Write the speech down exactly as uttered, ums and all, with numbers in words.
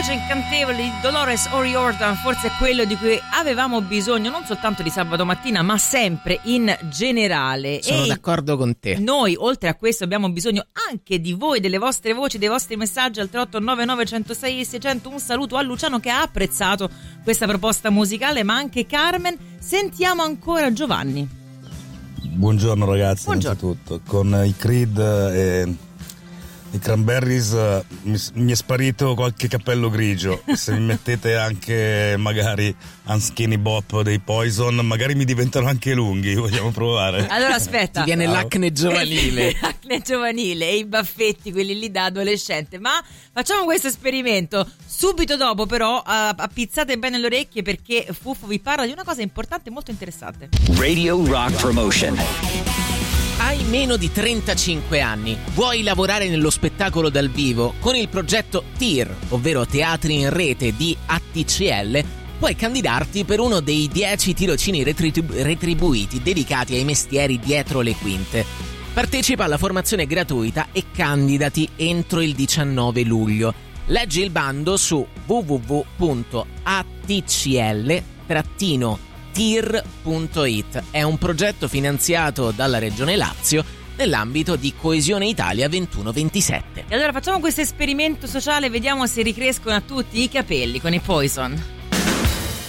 voce incantevole di Dolores O'Riordan, forse è quello di cui avevamo bisogno non soltanto di sabato mattina ma sempre in generale. Sono e d'accordo con te. Noi oltre a questo abbiamo bisogno anche di voi, delle vostre voci, dei vostri messaggi al tre otto nove nove uno zero sei sei zero zero. Un saluto a Luciano che ha apprezzato questa proposta musicale, ma anche Carmen. Sentiamo ancora Giovanni. Buongiorno ragazzi. Buongiorno. Innanzitutto con i Creed e i Cranberries uh, mi, mi è sparito qualche cappello grigio. Se mi mettete anche magari Unskinny Bop dei Poison, magari mi diventano anche lunghi. Vogliamo provare? Allora aspetta, ti viene l'acne giovanile. L'acne giovanile e i baffetti, quelli lì da adolescente. Ma facciamo questo esperimento subito dopo, però uh, appizzate bene le orecchie, perché Fuffo vi parla di una cosa importante e molto interessante. Radio Rock Promotion. Hai meno di trentacinque anni, vuoi lavorare nello spettacolo dal vivo con il progetto T I R, ovvero Teatri in Rete di A T C L, puoi candidarti per uno dei dieci tirocini retribu- retribuiti dedicati ai mestieri dietro le quinte. Partecipa alla formazione gratuita e candidati entro il diciannove luglio. Leggi il bando su w w w punto a t c l trattino tir punto i t. È un progetto finanziato dalla Regione Lazio nell'ambito di Coesione Italia ventuno ventisette. E allora facciamo questo esperimento sociale, vediamo se ricrescono a tutti i capelli con i Poison.